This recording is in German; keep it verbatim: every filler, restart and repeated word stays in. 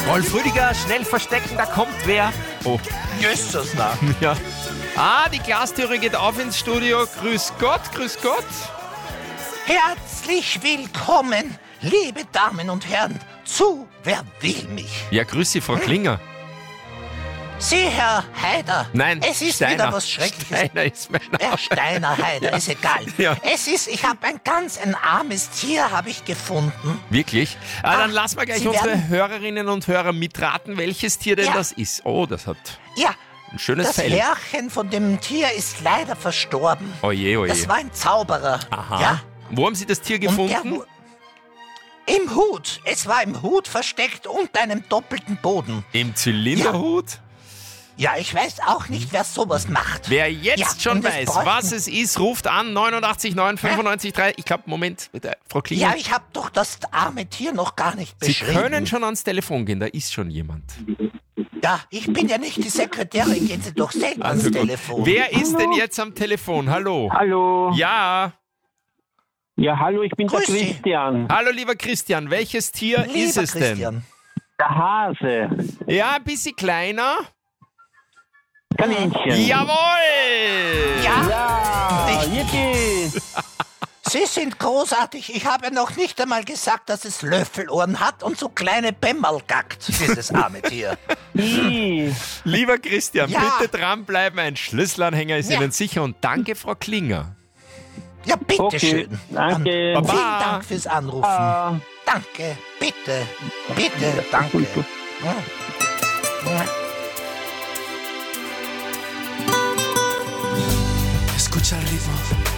Rolf Rüdiger, schnell verstecken, da kommt wer. Oh, Jösses, na. ja. Ah, die Glastüre geht auf ins Studio. Grüß Gott, grüß Gott. Herzlich willkommen, liebe Damen und Herren, zu Wer will mich? Ja, grüß Sie, Frau Klinger. Sie, Herr Haider. Nein, es ist Steiner. wieder was Schreckliches. Steiner ist mein Name. Herr Steiner, Haider, Ja. ist egal. Ja. Es ist, ich habe ein ganz ein armes Tier, habe ich gefunden. Wirklich? Ah, dann Ach, lassen wir gleich Sie unsere werden- Hörerinnen und Hörer mitraten, welches Tier denn Ja. das ist. Oh, das hat Ja, ein schönes das Fell. Herrchen von dem Tier ist leider verstorben. Oje, oje. Das war ein Zauberer. Aha. Ja. Wo haben Sie das Tier Und der gefunden? wu- Im Hut. Es war im Hut versteckt unter einem doppelten Boden. Im Zylinderhut? Ja, ich weiß auch nicht, wer sowas macht. Wer jetzt Ja, schon und es weiß, bräuchten- was es ist, ruft an neunundachtzig neun fünfundneunzig drei. Ich glaube, Moment, bitte, Frau Klinger. Ja, ich habe doch das arme Tier noch gar nicht Sie beschrieben. können schon ans Telefon gehen, da ist schon jemand. Ja, ich bin ja nicht die Sekretärin, gehen Sie doch selber ans Also gut. Telefon. Wer ist denn jetzt am Telefon? Hallo? Hallo. Ja. Ja, hallo, ich bin Grüß der Sie. Christian. Hallo, lieber Christian. Welches Tier Lieber ist es Christian. Der Hase. denn? Ja, ein bisschen kleiner. Kaninchen. Jawohl! Ja, Ja, Nicht- yippie. Sie sind großartig. Ich habe noch nicht einmal gesagt, dass es Löffelohren hat und so kleine Bämmerl gackt, dieses arme Tier. Ih. Lieber Christian, Ja. bitte dranbleiben. Ein Schlüsselanhänger ist Ja. Ihnen sicher. Und danke, Frau Klinger. Ja, bitteschön. Okay, danke. Und Baba. vielen Dank fürs Anrufen. Ah. Danke, bitte, bitte, danke. Ja. Ja. Escucha el ritmo.